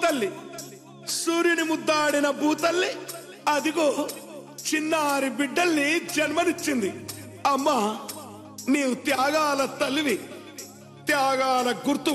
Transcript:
భూతల్లి, సూర్యుని ముద్దాడిన భూతల్లి అదిగో చిన్నారి బిడ్డల్ని జన్మనిచ్చింది. అమ్మా, నీవు త్యాగాల తల్లివి, త్యాగాల గుర్తు.